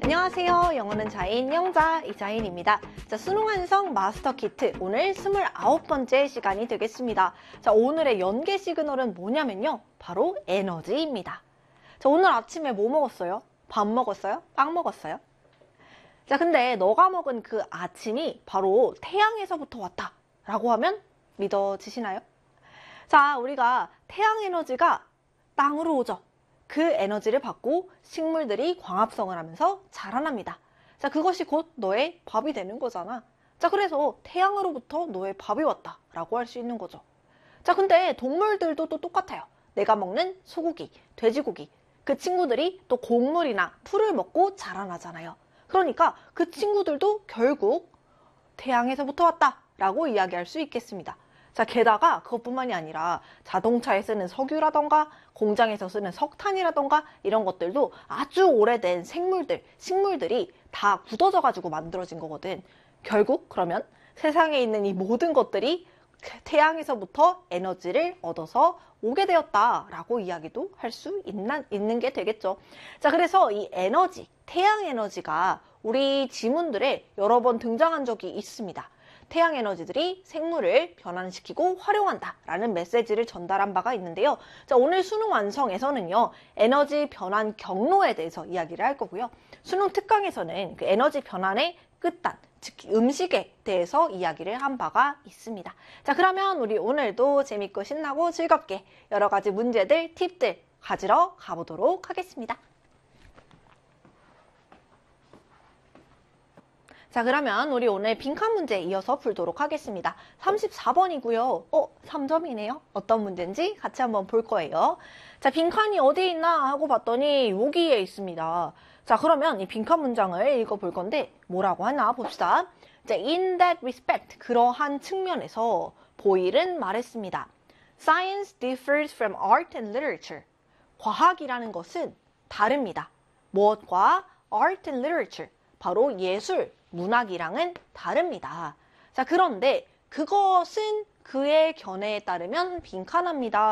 안녕하세요. 영어는 자인 영자 이자인입니다. 자, 수능 완성 마스터 키트 오늘 29번째 시간이 되겠습니다. 자, 오늘의 연계 시그널은 뭐냐면요. 바로 에너지입니다. 자, 오늘 아침에 뭐 먹었어요? 밥 먹었어요? 빵 먹었어요? 자, 근데 너가 먹은 그 아침이 바로 태양에서부터 왔다 라고 하면 믿어지시나요? 자, 우리가 태양 에너지가 땅으로 오죠. 그 에너지를 받고 식물들이 광합성을 하면서 자라납니다. 자, 그것이 곧 너의 밥이 되는 거잖아. 자, 그래서 태양으로부터 너의 밥이 왔다 라고 할 수 있는 거죠. 자, 근데 동물들도 또 똑같아요. 내가 먹는 소고기, 돼지고기, 그 친구들이 또 곡물이나 풀을 먹고 자라나잖아요. 그러니까 그 친구들도 결국 태양에서부터 왔다 라고 이야기할 수 있겠습니다. 자, 게다가 그것뿐만이 아니라 자동차에 쓰는 석유라던가 공장에서 쓰는 석탄이라던가 이런 것들도 아주 오래된 식물들이 다 굳어져 가지고 만들어진 거거든. 결국 그러면 세상에 있는 이 모든 것들이 태양에서부터 에너지를 얻어서 오게 되었다라고 이야기도 할 수 있는 게 되겠죠. 자, 그래서 이 에너지, 태양 에너지가 우리 지문들에 여러 번 등장한 적이 있습니다. 태양 에너지들이 생물을 변환시키고 활용한다 라는 메시지를 전달한 바가 있는데요. 자, 오늘 수능 완성에서는요, 에너지 변환 경로에 대해서 이야기를 할 거고요. 수능 특강에서는 그 에너지 변환의 끝단, 즉 음식에 대해서 이야기를 한 바가 있습니다. 자, 그러면 우리 오늘도 재밌고 신나고 즐겁게 여러 가지 문제들, 팁들 가지러 가보도록 하겠습니다. 자, 그러면 우리 오늘 빈칸 문제 이어서 풀도록 하겠습니다. 34번이고요. 3점이네요. 어떤 문제인지 같이 한번 볼 거예요. 자, 빈칸이 어디 있나 하고 봤더니 여기에 있습니다. 자, 그러면 이 빈칸 문장을 읽어볼 건데 뭐라고 하나 봅시다. 자, in that respect, 그러한 측면에서 보일은 말했습니다. Science differs from art and literature. 과학이라는 것은 다릅니다. 무엇과? art and literature. 바로 예술, 문학이랑은 다릅니다. 자, 그런데 그것은 그의 견해에 따르면 빈칸합니다